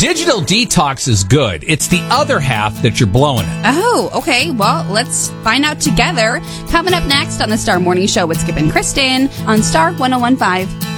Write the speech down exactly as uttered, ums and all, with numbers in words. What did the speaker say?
Digital detox is good. It's the other half that you're blowing it. Oh, okay. Well, let's find out together. Coming up next on the Star Morning Show with Skip and Kristen on Star one oh one point five.